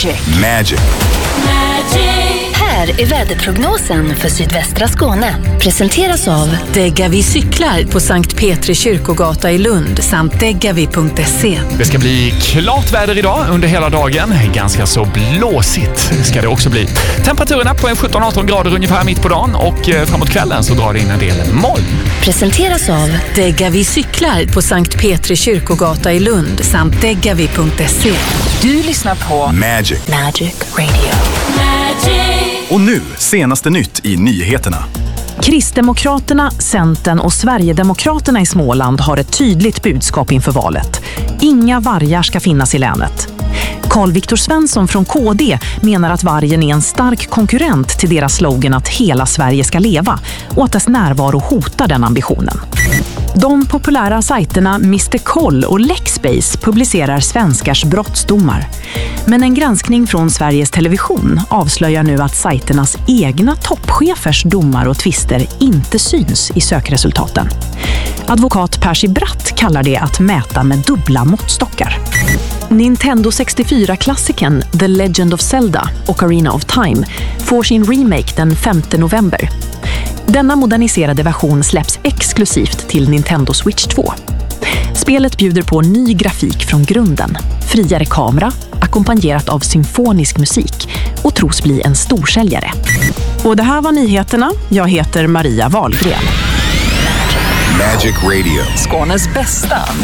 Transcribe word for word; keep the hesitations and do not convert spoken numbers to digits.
Magic. Magic. Här är väderprognosen för sydvästra Skåne. Presenteras av Degavi cyklar på Sankt Petri kyrkogata i Lund samt degavi punkt se. Det ska bli klart väder idag under hela dagen. Ganska så blåsigt ska det också bli. Temperaturerna på sjutton arton grader ungefär mitt på dagen och framåt kvällen så drar det in en del moln. Presenteras av Degavi cyklar på Sankt Petri kyrkogata i Lund samt degavi punkt se. Du lyssnar på Magic. Magic Radio. Och nu, senaste nytt i nyheterna. Kristdemokraterna, Centern och Sverigedemokraterna i Småland har ett tydligt budskap inför valet. Inga vargar ska finnas i länet. Carl Viktor Svensson från K D menar att vargen är en stark konkurrent till deras slogan att hela Sverige ska leva och att dess närvaro hotar den ambitionen. De populära sajterna mister Koll och Lexbase publicerar svenskars brottsdomar. Men en granskning från Sveriges Television avslöjar nu att sajternas egna toppchefers domar och tvister inte syns i sökresultaten. Advokat Percy Bratt kallar det att mäta med dubbla måttstockar. Nintendo sextiofyra-klassikern The Legend of Zelda och Ocarina of Time får sin remake den femte november. Denna moderniserade version släpps exklusivt till Nintendo Switch två. Spelet bjuder på ny grafik från grunden, friare kamera, ackompanjerat av symfonisk musik och tros bli en storsäljare. Och det här var nyheterna. Jag heter Maria Wahlgren. Magic Radio. Skånes bästa